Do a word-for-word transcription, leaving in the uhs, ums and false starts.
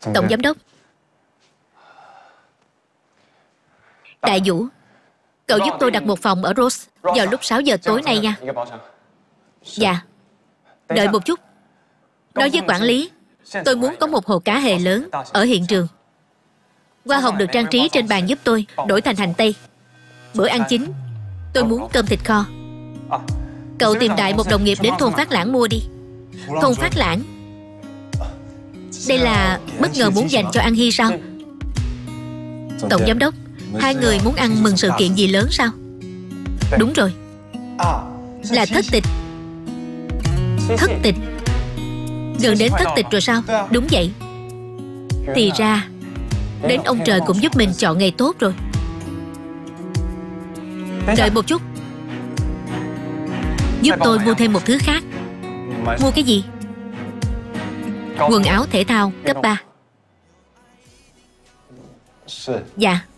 Tổng giám đốc. Đại Vũ, cậu giúp tôi đặt một phòng ở Rose vào lúc sáu giờ tối nay nha. Dạ. Đợi một chút. Nói với quản lý, tôi muốn có một hồ cá hề lớn ở hiện trường. Hoa hồng được trang trí trên bàn giúp tôi đổi thành hành tây. Bữa ăn chính, tôi muốn cơm thịt kho. Cậu tìm đại một đồng nghiệp đến thôn Phát Lãng mua đi. Thôn Phát Lãng. Đây là bất ngờ muốn dành cho An Hy sao? Tổng giám đốc, hai người muốn ăn mừng sự kiện gì lớn sao? Đúng rồi, là thất tịch. Thất tịch. Gần đến thất tịch rồi sao? Đúng vậy. Thì ra đến ông trời cũng giúp mình chọn ngày tốt rồi. Đợi một chút. Giúp tôi mua thêm một thứ khác. Mua cái gì? Quần áo thể thao cấp ba. Dạ.